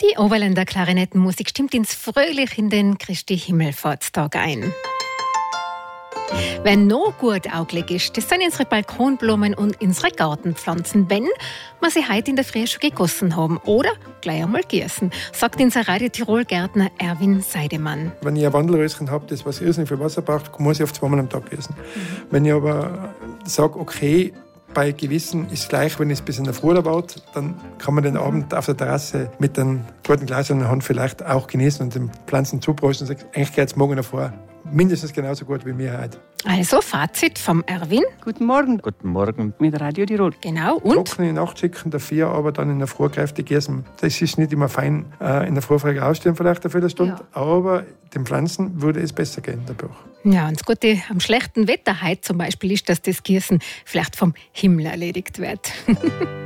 Die Oberländer Klarinettenmusik stimmt ins fröhlich in den Christi Himmelfahrtstag ein. Wenn noch gut auglich ist, das sind unsere Balkonblumen und unsere Gartenpflanzen, wenn wir sie heute in der Früh schon gegossen haben oder gleich einmal gießen, sagt unser Radio Tirol-Gärtner Erwin Seidemann. Wenn ich ein Wandelröschen habe, das was irrsinnig viel Wasser braucht, muss ich auf 2-mal am Tag gießen. Wenn ich aber sage, okay, bei Gewissen ist es gleich, wenn ich es bis in der Früh baut, dann kann man den Abend auf der Terrasse mit einem guten Glas in der Hand vielleicht auch genießen und den Pflanzen zuprosten und sagen, eigentlich geht es morgen davor mindestens genauso gut wie mir heute. Also Fazit vom Erwin. Guten Morgen. Guten Morgen. Mit Radio Tirol. Genau, und? Trockene Nacht schicken, dafür aber dann in der Früh kräftig gießen. Das ist nicht immer fein, in der Früh ausstehen, vielleicht eine Viertelstunde, aber den Pflanzen würde es besser gehen dadurch. Ja, und das Gute am schlechten Wetter heute zum Beispiel ist, dass das Gießen vielleicht vom Himmel erledigt wird.